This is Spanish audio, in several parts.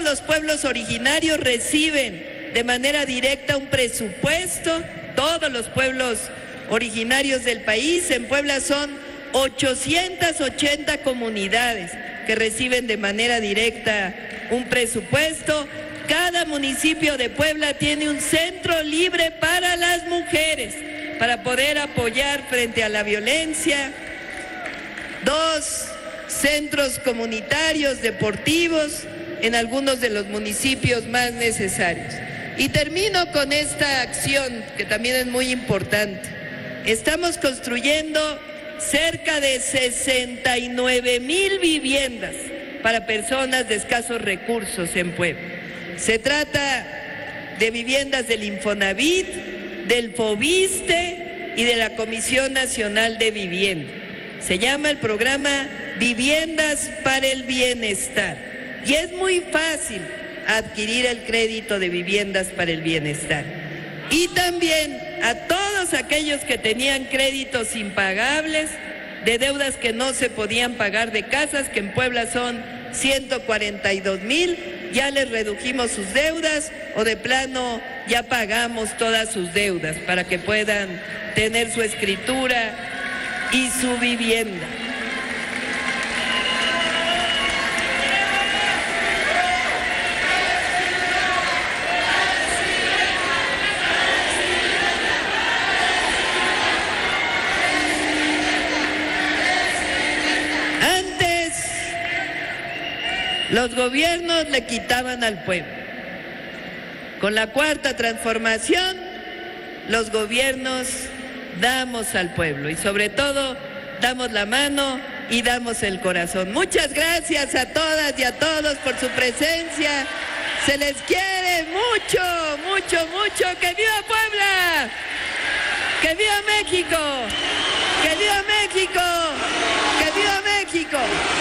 los pueblos originarios reciben de manera directa un presupuesto, todos los pueblos originarios del país. En Puebla son 880 comunidades que reciben de manera directa un presupuesto. Cada municipio de Puebla tiene un centro libre para las mujeres, para poder apoyar frente a la violencia. 2 centros comunitarios deportivos en algunos de los municipios más necesarios. Y termino con esta acción que también es muy importante. Estamos construyendo cerca de 69,000 viviendas para personas de escasos recursos en Puebla. Se trata de viviendas del Infonavit, del Fobiste y de la Comisión Nacional de Vivienda. Se llama el programa Viviendas para el Bienestar. Y es muy fácil adquirir el crédito de Viviendas para el Bienestar. Y también a todos aquellos que tenían créditos impagables, de deudas que no se podían pagar, de casas, que en Puebla son 142,000, ya les redujimos sus deudas o de plano ya pagamos todas sus deudas para que puedan tener su escritura y su vivienda. Los gobiernos le quitaban al pueblo. Con la Cuarta Transformación, los gobiernos damos al pueblo y sobre todo damos la mano y damos el corazón. Muchas gracias a todas y a todos por su presencia. Se les quiere mucho, mucho, mucho. ¡Que viva Puebla! ¡Que viva México! ¡Que viva México! ¡Que viva México!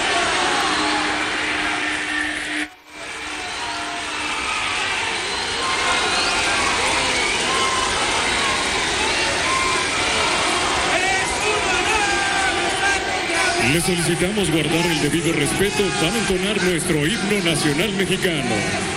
Les solicitamos guardar el debido respeto para entonar nuestro himno nacional mexicano.